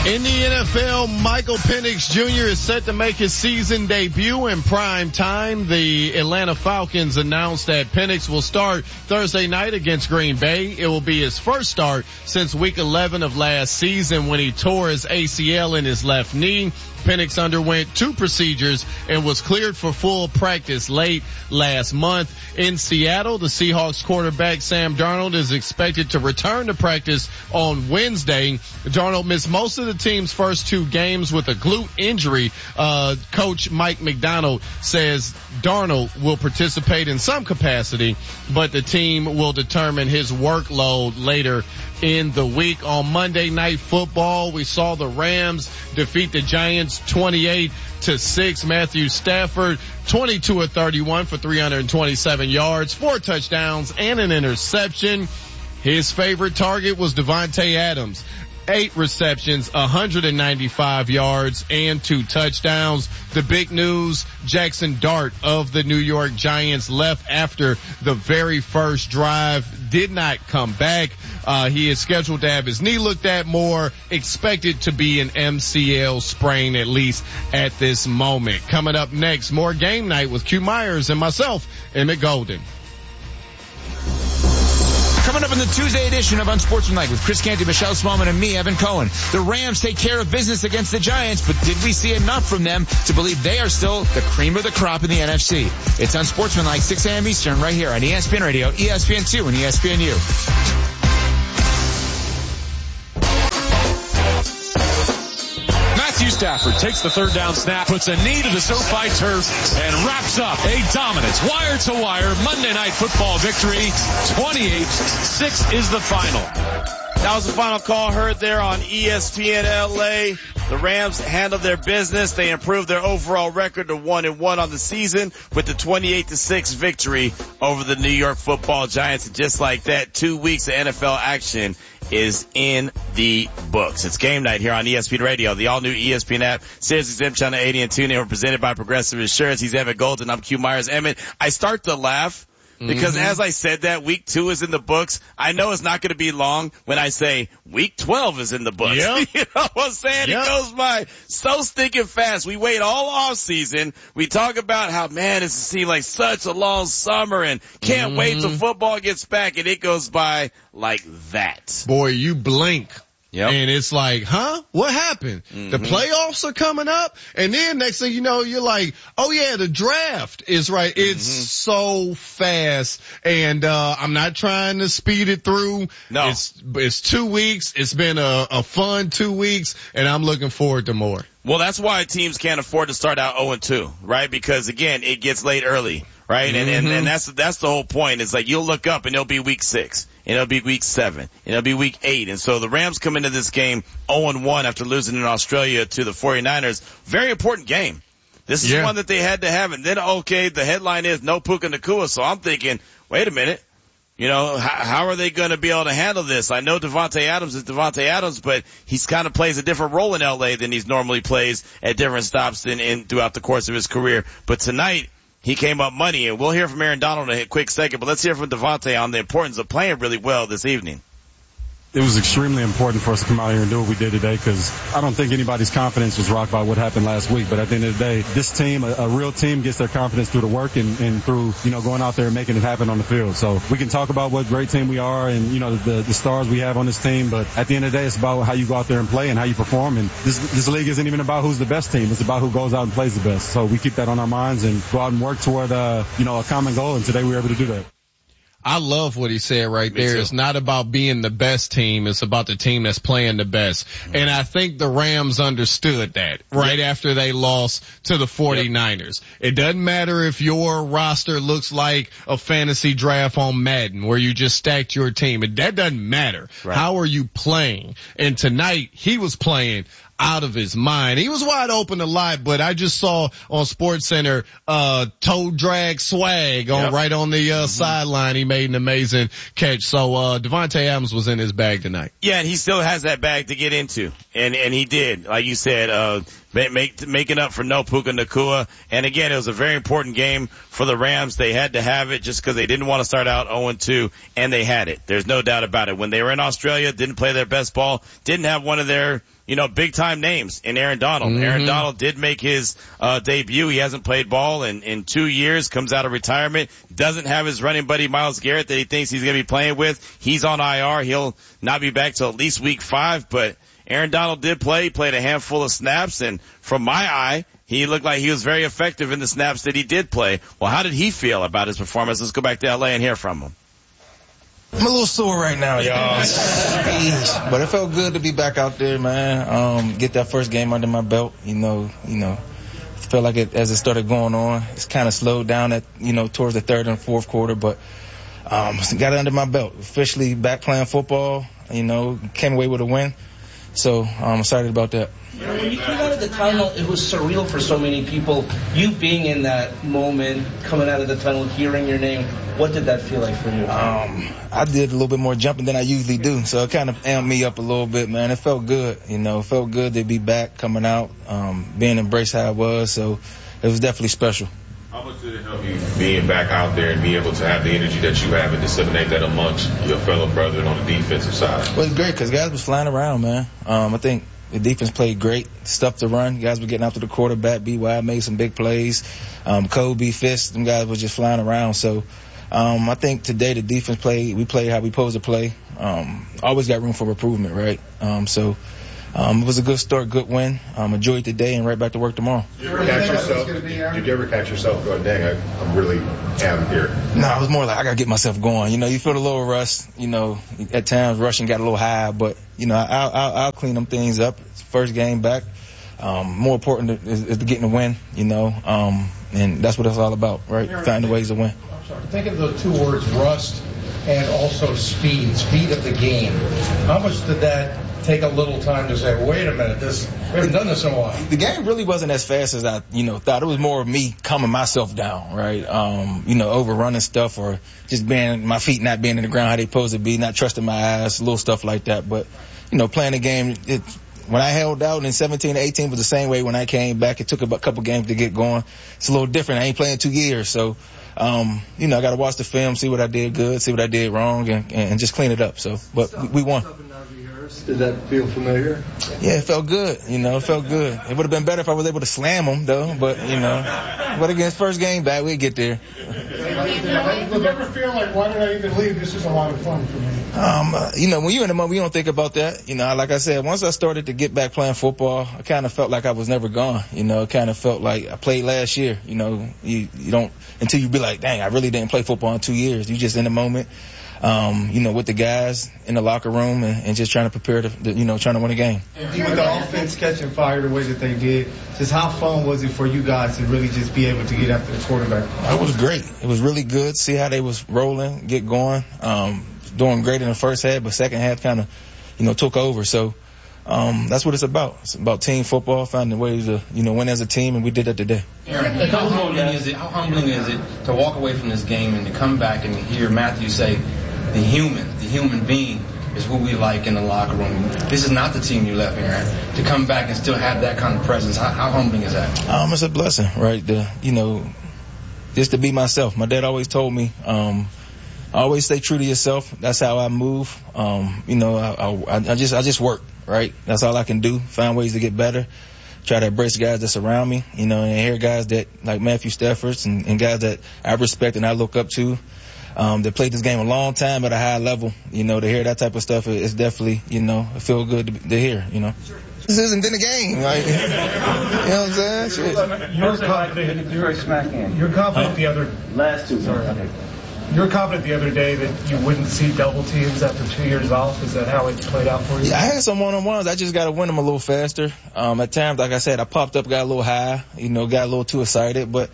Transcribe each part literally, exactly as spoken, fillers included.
In the N F L, Michael Penix Junior is set to make his season debut in prime time. The Atlanta Falcons announced that Penix will start Thursday night against Green Bay. It will be his first start since week eleven of last season when he tore his A C L in his left knee. Penix underwent two procedures and was cleared for full practice late last month. In Seattle, the Seahawks quarterback Sam Darnold is expected to return to practice on Wednesday. Darnold missed most of the team's first two games with a glute injury. Uh, Coach Mike McDonald says Darnold will participate in some capacity, but the team will determine his workload later in the week. On Monday Night Football, we saw the Rams defeat the Giants twenty-eight to six. Matthew Stafford, twenty-two of thirty-one for three hundred twenty-seven yards, four touchdowns, and an interception. His favorite target was Devontae Adams. Eight receptions, one hundred ninety-five yards, and two touchdowns. The big news, Jackson Dart of the New York Giants left after the very first drive, did not come back. Uh, he is scheduled to have his knee looked at more, expected to be an M C L sprain at least at this moment. Coming up next, more Game Night with Q Myers and myself, Emmett Golden. Coming up in the Tuesday edition of Unsportsmanlike with Chris Canty, Michelle Smallman, and me, Evan Cohen. The Rams take care of business against the Giants, but did we see enough from them to believe they are still the cream of the crop in the N F C? It's Unsportsmanlike, six a.m. Eastern, right here on E S P N Radio, E S P N two, and E S P N U. Matthew Stafford takes the third down snap, puts a knee to the SoFi turf, and wraps up a dominant wire-to-wire Monday Night Football victory. twenty-eight six is the final. That was the final call heard there on E S P N L A. The Rams handled their business. They improved their overall record to one and one on the season with the twenty-eight to six victory over the New York Football Giants. And just like that, two weeks of N F L action is in the books. It's Game Night here on E S P N Radio, the all-new E S P N app, Sirius X M Channel eighty and TuneIn. We're presented by Progressive Insurance. He's Evan Golden. I'm Q Myers. Emmett, I start to laugh because mm-hmm. as I said that, week two is in the books. I know it's not going to be long when I say week twelve is in the books. Yep. You know what I'm saying? Yep. It goes by so stinking fast. We wait all off season. We talk about how, man, this seems like such a long summer and can't mm-hmm. wait till football gets back, and it goes by like that. Boy, you blink. Yep. And it's like, huh? What happened? Mm-hmm. The playoffs are coming up. And then next thing you know, you're like, oh yeah, the draft is right. It's mm-hmm. so fast. And, uh, I'm not trying to speed it through. No. It's, it's two weeks. It's been a, a fun two weeks and I'm looking forward to more. Well, that's why teams can't afford to start out oh and two, right? Because again, it gets late early, right? Mm-hmm. And, and, and that's, that's the whole point. It's like you'll look up and it'll be week six. And it'll be week seven. And it'll be week eight. And so the Rams come into this game oh and one after losing in Australia to the 49ers. Very important game. This is yeah. one that they had to have. And then, okay, the headline is no Puka Nacua. So I'm thinking, wait a minute. You know, how, how are they going to be able to handle this? I know Devontae Adams is Devontae Adams, but he's kind of plays a different role in L A than he's normally plays at different stops in, in throughout the course of his career. But tonight, he came up money, and we'll hear from Aaron Donald in a quick second, but let's hear from Devontae on the importance of playing really well this evening. It was extremely important for us to come out here and do what we did today because I don't think anybody's confidence was rocked by what happened last week. But at the end of the day, this team, a, a real team, gets their confidence through the work and, and through, you know, going out there and making it happen on the field. So we can talk about what great team we are and, you know, the, the stars we have on this team. But at the end of the day, it's about how you go out there and play and how you perform. And this, this league isn't even about who's the best team. It's about who goes out and plays the best. So we keep that on our minds and go out and work toward, uh, you know, a common goal. And today we were able to do that. I love what he said right Me there. too. It's not about being the best team. It's about the team that's playing the best. Mm-hmm. And I think the Rams understood that right yep. after they lost to the 49ers. Yep. It doesn't matter if your roster looks like a fantasy draft on Madden where you just stacked your team. That doesn't matter. Right. How are you playing? And tonight he was playing out of his mind. He was wide open a lot, but I just saw on SportsCenter, uh, toe drag swag on, yep. right on the, uh, mm-hmm. sideline. He made an amazing catch. So, uh, Devontae Adams was in his bag tonight. Yeah, and he still has that bag to get into. And, and he did. Like you said, uh, make, make, making up for no Puka Nacua. And again, it was a very important game for the Rams. They had to have it just because they didn't want to start out oh and two, and they had it. There's no doubt about it. When they were in Australia, didn't play their best ball, didn't have one of their, you know, big time names in Aaron Donald. Mm-hmm. Aaron Donald did make his, uh, debut. He hasn't played ball in, in two years, comes out of retirement, doesn't have his running buddy Myles Garrett that he thinks he's going to be playing with. He's on I R. He'll not be back till at least week five, but Aaron Donald did play. He played a handful of snaps, and from my eye, he looked like he was very effective in the snaps that he did play. Well, how did he feel about his performance? Let's go back to L A and hear from him. I'm a little sore right now, y'all. But it felt good to be back out there, man. Um, get that first game under my belt. You know, you know, felt like it as it started going on. It's kind of slowed down at, you know, towards the third and fourth quarter, but um, got it under my belt. Officially back playing football. You know, came away with a win. So I'm excited about that. You know, when you came out of the tunnel, it was surreal for so many people. You being in that moment, coming out of the tunnel, hearing your name, what did that feel like for you? Um, I did a little bit more jumping than I usually do, so it kind of amped me up a little bit, man. It felt good, you know. It felt good to be back, coming out, um, being embraced how I was, so it was definitely special. How much did it help you being back out there and be able to have the energy that you have and disseminate that amongst your fellow brethren on the defensive side? Well, it's great because guys was flying around, man. Um, I think the defense played great, stuff to run. Guys were getting after the quarterback. B Y made some big plays. Um, Kobe, Fist, them guys were just flying around. So um, I think today the defense played, we played how we supposed to play. Um, always got room for improvement, right? Um, so um, it was a good start, good win. Um, enjoyed the day and right back to work tomorrow. Did you ever catch yourself, did you ever catch yourself going, dang, I, I'm really am here? No, it was more like I got to get myself going. You know, you feel a little rust. You know, at times rushing got a little high, but, you know, I'll, I'll, I'll clean them things up. It's first game back. Um, more important is, is getting the win, you know, um, and that's what it's all about, right? Finding ways to win. I'm sorry. Think of the two words, rust and also speed, speed of the game. How much did that take a little time to say, wait a minute, this we haven't done this in a while? The game really wasn't as fast as I, you know, thought. It was more of me calming myself down, right? Um, you know, overrunning stuff or just being, my feet not being in the ground how they supposed to be, not trusting my eyes, little stuff like that. But, you know, playing the game, it, when I held out in seventeen to eighteen was the same way when I came back. It took a couple games to get going. It's a little different. I ain't playing two years, so Um, you know, I got to watch the film, see what I did good, see what I did wrong, and, and just clean it up. So, but we won. Did that feel familiar? Yeah, it felt good. You know, it felt good. It would have been better if I was able to slam them, though. But, you know, but again, first game back, we'd get there. Did you ever feel like, why did I even leave? This is a lot of fun for me. Um, uh, you know, when you're in the moment, you don't think about that. You know, like I said, once I started to get back playing football, I kind of felt like I was never gone. You know, it kind of felt like I played last year. You know, you, you don't, until you be like, dang, I really didn't play football in two years. You just in the moment. Um, you know, with the guys in the locker room and, and just trying to prepare to, the, you know, trying to win a game. With the offense catching fire the way that they did, just how fun was it for you guys to really just be able to get after the quarterback? It was great. It was really good. See how they was rolling, get going. Um, doing great in the first half, but second half kind of, you know, took over. So, um, that's what it's about. It's about team football, finding ways to, you know, win as a team, and we did that today. Aaron, how humbling is it? How humbling is it to walk away from this game and to come back and hear Matthew say, "The human, the human being is who we like in the locker room. This is not the team you left, Aaron." To come back and still have that kind of presence, how, how humbling is that? Um, it's a blessing, right? The, you know, just to be myself. My dad always told me, um, always stay true to yourself. That's how I move. Um, you know, I, I, I just, I just work, right? That's all I can do. Find ways to get better. Try to embrace guys that surround me, you know, and hear guys that, like Matthew Stafford and, and guys that I respect and I look up to, um, that played this game a long time at a high level. You know, to hear that type of stuff is definitely, you know, it feel good to, to hear, you know. This isn't in the game, like, you know what I'm saying? Shit. You're confident, you're, you're confident the other, last two. Sorry. Okay. You're confident the other day that you wouldn't see double teams after two years off. Is that how it played out for you? Yeah, I had some one-on-ones. I just got to win them a little faster. Um, at times, like I said, I popped up, got a little high, you know, got a little too excited. But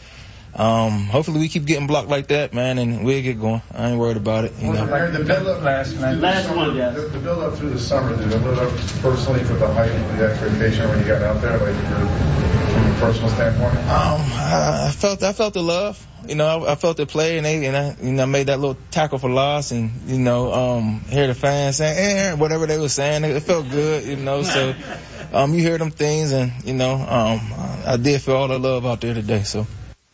um, hopefully we keep getting blocked like that, man, and we'll get going. I ain't worried about it. You know. The build-up last night. Last one, yes. The, the build-up through the summer, did it live up personally for the height of the expectation when you got out there? Like, you're personal standpoint? Um, I, I felt I felt the love. You know, I, I felt the play, and they and I, you know, made that little tackle for loss, and you know, um, hear the fans saying, eh, whatever they were saying, it felt good. You know, so um, you hear them things, and you know, um, I did feel all the love out there today. So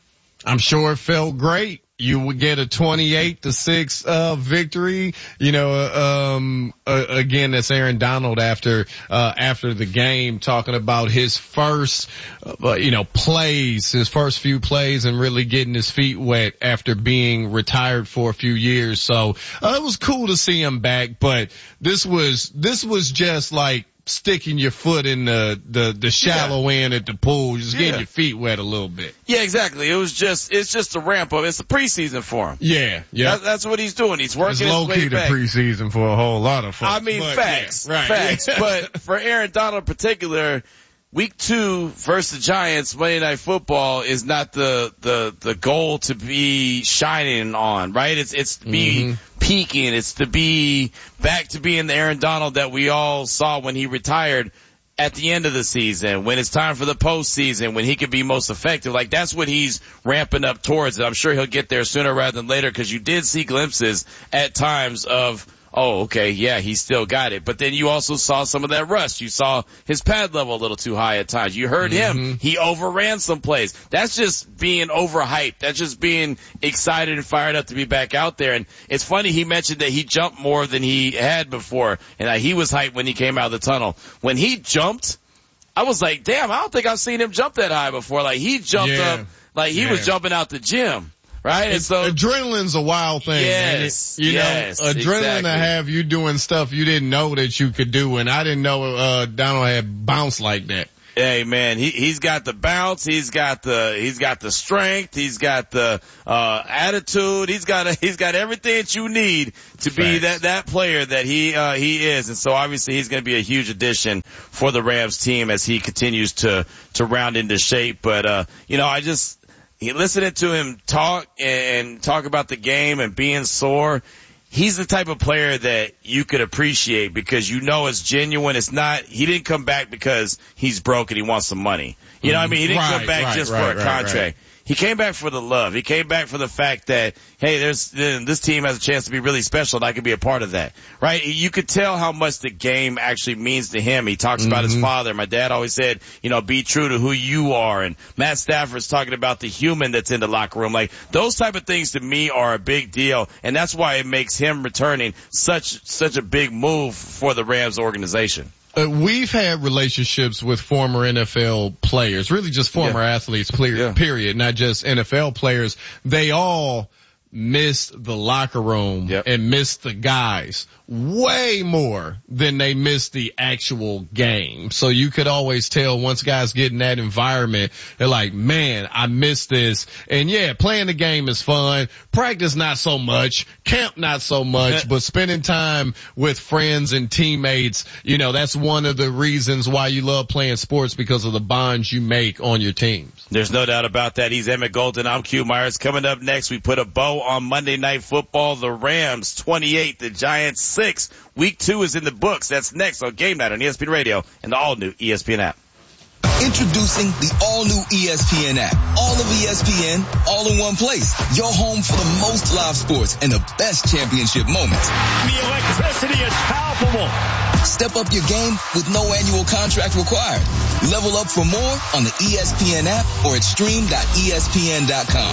I'm sure it felt great. You would get a twenty-eight to six, uh, victory. You know, um, uh, again, that's Aaron Donald after, uh, after the game talking about his first, uh, you know, plays, his first few plays and really getting his feet wet after being retired for a few years. So, uh, it was cool to see him back, but this was, this was just like, sticking your foot in the, the, the shallow yeah. end at the pool, just getting yeah. your feet wet a little bit. Yeah, exactly. It was just, it's just a ramp up. It's the preseason for him. Yeah, yeah. That, that's what he's doing. He's working it's his way low-key back. the preseason for a whole lot of folks. I mean, but, facts. Yeah, right. Facts. But for Aaron Donald in particular, week two versus the Giants, Monday Night Football is not the, the, the goal to be shining on, right? It's, it's to be mm-hmm. peaking. It's to be back to being the Aaron Donald that we all saw when he retired at the end of the season, when it's time for the postseason, when he could be most effective. Like, that's what he's ramping up towards. And I'm sure he'll get there sooner rather than later, because you did see glimpses at times of, oh, okay, yeah, he still got it. But then you also saw some of that rust. You saw his pad level a little too high at times. You heard mm-hmm. him. He overran some plays. That's just being overhyped. That's just being excited and fired up to be back out there. And it's funny, he mentioned that he jumped more than he had before, and that he was hyped when he came out of the tunnel. When he jumped, I was like, damn, I don't think I've seen him jump that high before. Like, he jumped yeah. up like he yeah. was jumping out the gym. Right? And so adrenaline's a wild thing. Yes. You yes, know, adrenaline exactly. to have you doing stuff you didn't know that you could do. And I didn't know, uh, Donald had bounce like that. Hey man, he, he's got the bounce, he's got the, he's got the strength, he's got the, uh, attitude, he's got a, he's got everything that you need to be Facts. that, that player that he, uh, he is. And so obviously he's going to be a huge addition for the Rams team as he continues to, to round into shape. But, uh, you know, I just, He listening to him talk and talk about the game and being sore. He's the type of player that you could appreciate because you know it's genuine. It's not, he didn't come back because he's broke and he wants some money. You know what I mean? He didn't right, come back right, just right, for a right, contract. Right. He came back for the love. He came back for the fact that, hey, there's, this team has a chance to be really special and I can be a part of that. Right? You could tell how much the game actually means to him. He talks mm-hmm. about his father. My dad always said, you know, be true to who you are. And Matt Stafford's talking about the human that's in the locker room. Like, those type of things to me are a big deal. And that's why it makes him returning such, such a big move for the Rams organization. Uh, we've had relationships with former N F L players, really just former yeah. athletes, period, yeah. not just N F L players. They all missed the locker room yep. and missed the guys way more than they missed the actual game. So you could always tell once guys get in that environment, they're like, man, I miss this. And yeah, playing the game is fun. Practice not so much. Camp not so much. But spending time with friends and teammates, you know, that's one of the reasons why you love playing sports, because of the bonds you make on your teams. There's no doubt about that. He's Emmett Golden. I'm Q Myers. Coming up next, we put a bow on Monday Night Football. The Rams twenty-eight, the Giants six. Week two is in the books. That's next on Game Night on E S P N Radio and the all-new E S P N app. Introducing the all-new E S P N app. All of E S P N, all in one place. Your home for the most live sports and the best championship moments. The electricity is palpable. Step up your game with no annual contract required. Level up for more on the E S P N app or at stream dot E S P N dot com.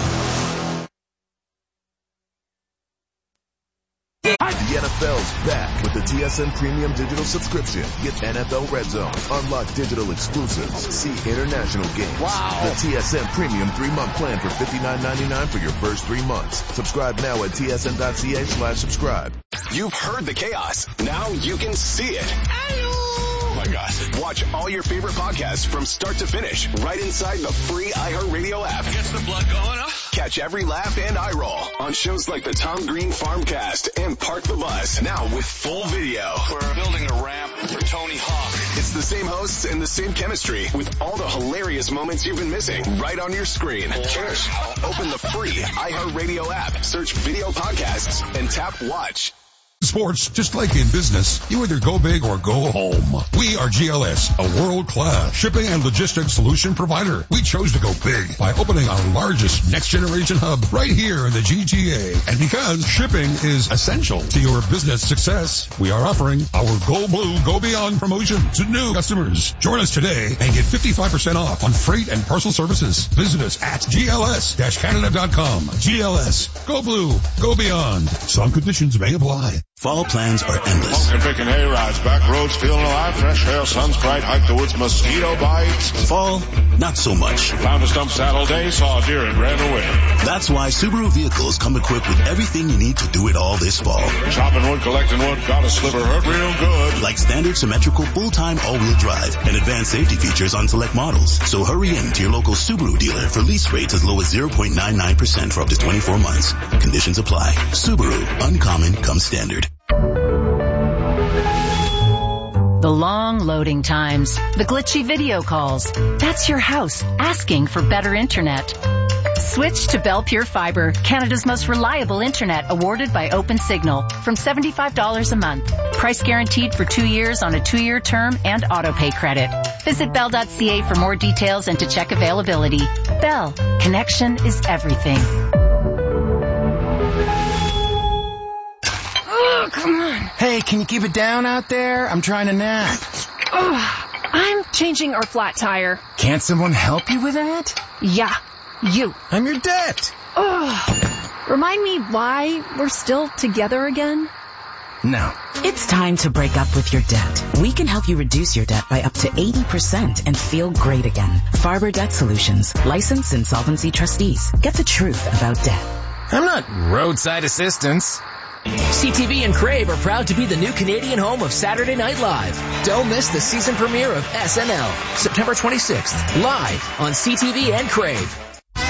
The N F L's back with the T S N Premium Digital Subscription. Get N F L Red Zone, unlock digital exclusives, see international games. Wow. The T S N Premium three-month plan for fifty-nine ninety-nine for your first three months. Subscribe now at T S N dot C A slash subscribe. You've heard the chaos. Now you can see it. Oh my God. Watch all your favorite podcasts from start to finish right inside the free iHeartRadio app. Gets the blood going, huh? Catch every laugh and eye roll on shows like the Tom Green Farmcast and Park the Bus. Now with full video. We're building a ramp for Tony Hawk. It's the same hosts and the same chemistry with all the hilarious moments you've been missing right on your screen. Cheers. Open the free iHeartRadio app, search video podcasts, and tap watch. Sports, just like in business, you either go big or go home. We are G L S, a world-class shipping and logistics solution provider. We chose to go big by opening our largest next-generation hub right here in the G T A. And because shipping is essential to your business success, we are offering our Go Blue, Go Beyond promotion to new customers. Join us today and get fifty-five percent off on freight and parcel services. Visit us at G L S Canada dot com. G L S. Go Blue. Go Beyond. Some conditions may apply. Fall plans are endless. Pumpkin picking hay rides, back roads feeling alive, fresh air, sun's bright, hike the woods, mosquito bites. Fall, not so much. Found a stump saddle day, saw a deer and ran away. That's why Subaru vehicles come equipped with everything you need to do it all this fall. Chopping wood, collecting wood, got a sliver hurt real good. Like standard symmetrical full-time all-wheel drive and advanced safety features on select models. So hurry in to your local Subaru dealer for lease rates as low as zero point nine nine percent for up to twenty-four months. Conditions apply. Subaru, uncommon comes standard. The long loading times, the glitchy video calls. That's your house asking for better internet. Switch to Bell Pure Fiber, Canada's most reliable internet, awarded by OpenSignal, from seventy-five dollars a month. Price guaranteed for two years on a two-year term and auto-pay credit. Visit bell dot c a for more details and to check availability. Bell, connection is everything. Oh, come on. Hey, can you keep it down out there? I'm trying to nap. Oh, I'm changing our flat tire. Can't someone help you with that? Yeah, you. I'm your debt. Oh, remind me why we're still together again? No. It's time to break up with your debt. We can help you reduce your debt by up to eighty percent and feel great again. Farber Debt Solutions. Licensed insolvency trustees. Get the truth about debt. I'm not roadside assistance. C T V and Crave are proud to be the new Canadian home of Saturday Night Live. Don't miss the season premiere of S N L, September twenty-sixth, live on C T V and Crave.